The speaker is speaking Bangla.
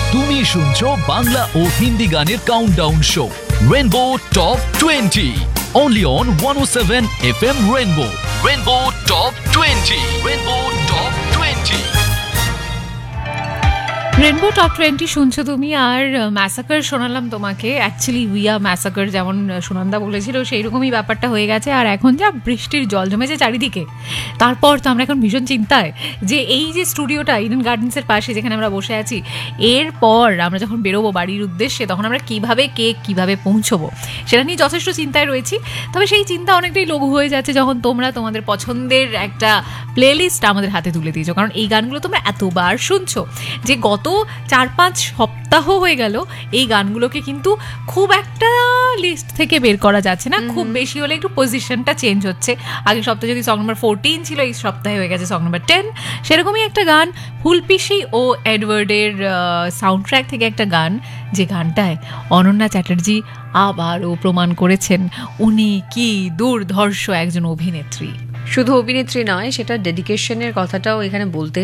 তুমি শুনছো বাংলা ও হিন্দি গানের countdown show rainbow top 20 only on 107 FM Rainbow. Rainbow Top 20. Rainbow Top 20. Rainbow top 20 শুনছো তুমি। আর ম্যাসাকার শোনালাম তোমাকে। অ্যাকচুয়ালি উইয়া ম্যাসাকার, যেমন সুনন্দা বলেছিল সেই রকমই ব্যাপারটা হয়ে গেছে। আর এখন যা বৃষ্টির জল জমেছে চারিদিকে, তারপর তো আমরা এখন ভীষণ চিন্তায় যে এই যে স্টুডিওটা ইডেন গার্ডেন্সের পাশে যেখানে আমরা বসে আছি, এরপর আমরা যখন বেরোবো বাড়ির উদ্দেশ্যে, তখন আমরা কিভাবে পৌঁছবো সেটা নিয়ে যথেষ্ট চিন্তায় রয়েছি। তবে সেই চিন্তা অনেকটাই লঘু হয়ে যাচ্ছে যখন তোমরা তোমাদের পছন্দের একটা প্লেলিস্ট আমাদের হাতে তুলে দিয়েছো। কারণ এই গানগুলো তোমরা এতবার শুনছো যে গত 4-5 সপ্তাহ হয়ে গেল এই গানগুলোকে কিন্তু খুব একটা লিস্ট থেকে বের করা যাচ্ছে না। খুব বেশি হলে একটু পজিশনটা চেঞ্জ হচ্ছে। আগের সপ্তাহে যদি সং নাম্বার 14 ছিল, এই সপ্তাহে হয়ে গেছে সং নাম্বার 10। সেরকমই একটা গান ফুলপিসি ও এডওয়ার্ডের সাউন্ড ট্র্যাক থেকে একটা গান, যে গানটায় অনন্যা চ্যাটার্জি আবারও প্রমাণ করেছেন উনি কি দুর্ধর্ষ একজন অভিনেত্রী। শুধু অভিনেত্রী নয়, সেটা ডেডিকেশনের কথাটাও এখানে বলতে